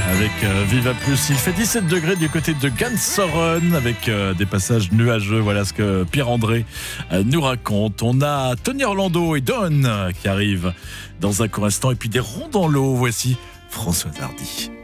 avec Viva Plus. Il fait 17 degrés du côté de Gansoren avec des passages nuageux. Voilà ce que Pierre-André nous raconte. On a Tony Orlando et Don qui arrivent dans un court instant. Et puis des ronds dans l'eau. Voici Françoise Hardy.